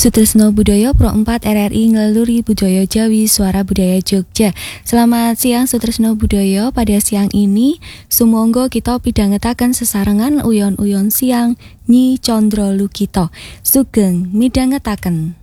Sutresno Budaya Pro 4 RRI Ngeluri Budaya Jawi Suara Budaya Jogja. Selamat siang Sutresno Budaya. Pada siang ini sumangga kita pidhangetaken sesarengan uyon-uyon siang Nyi Condro Lukito. Sugeng midhangetaken.